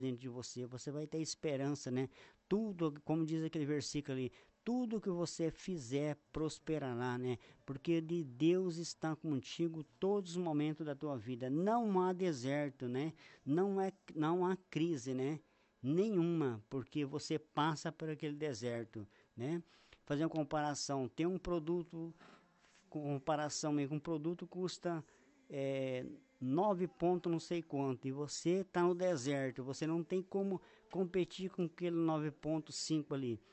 dentro de você, você vai ter esperança, né? Tudo, como diz aquele versículo ali, tudo que você fizer prosperará, né? Porque de Deus está contigo todos os momentos da tua vida. Não há deserto, né? Não há crise, né? Nenhuma, porque você passa por aquele deserto, né? Fazer uma comparação, tem um produto, comparação mesmo, um produto custa 9 pontos não sei quanto, e você está no deserto, você não tem como competir com aquele 9,5 ali.